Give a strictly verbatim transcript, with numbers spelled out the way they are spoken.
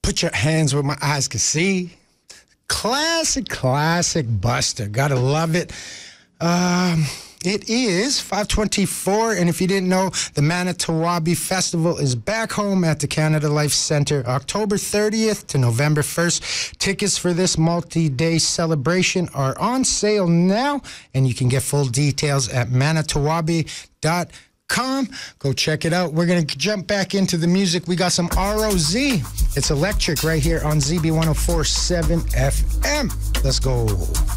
Put your hands where my eyes can see. Classic, classic Buster. Gotta love it. Um, it is five twenty-four, and if you didn't know, the Manitowoc Festival is back home at the Canada Life Centre, October thirtieth to November first. Tickets for this multi-day celebration are on sale now, and you can get full details at manitowoc dot com. Go check it out. We're going to jump back into the music. We got some R O Z. It's electric right here on Z B one oh four point seven F M. Let's go.